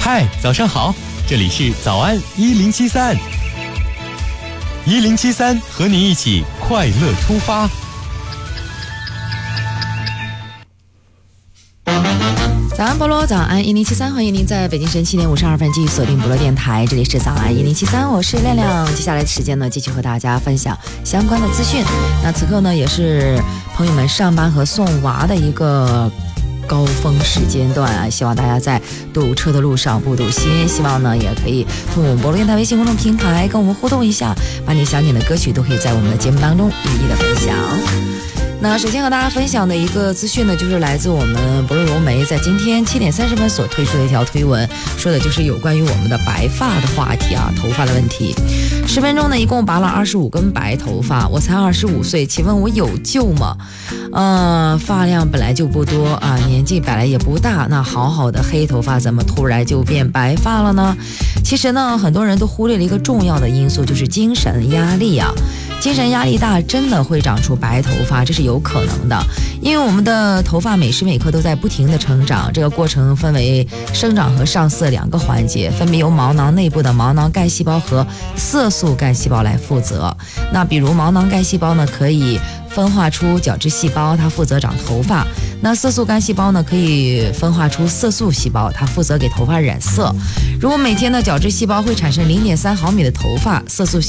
嗨，早上好，这里是早安1073，1073和你一起快乐出发。 早安菠萝，早安1073，欢迎您在北京时间7点52分继续锁定菠萝电台，这里是早安1073，我是亮亮。接下来的时间呢，继续和大家分享相关的资讯。那此刻呢，也是朋友们上班和送娃的一个高峰时间段啊，希望大家在堵车的路上不堵心，希望呢也可以通过我们菠萝电台微信公众平台跟我们互动一下，把你想点的歌曲都可以在我们的节目当中一一的分享。那首先和大家分享的一个资讯呢，就是来自我们菠萝油梅在今天7点30分所推出的一条推文，说的就是有关于我们的白发的话题啊，头发的问题。10分钟呢，一共拔了25根白头发，我才25岁，请问我有救吗？发量本来就不多啊，年纪本来也不大，那好好的黑头发怎么突然就变白发了呢？其实呢，很多人都忽略了一个重要的因素，就是精神压力啊。精神压力大真的会长出白头发，这是有可能的，因为我们的头发每时每刻都在不停的成长，这个过程分为生长和上色两个环节，分别由毛囊内部的毛囊干细胞和色素干细胞来负责。那比如毛囊干细胞呢，可以分化出角质细胞，它负责长头发；那色素干细胞呢，可以分化出色素细胞，它负责给头发染色。如果每天的角质细胞会产生0.3毫米的头发，色素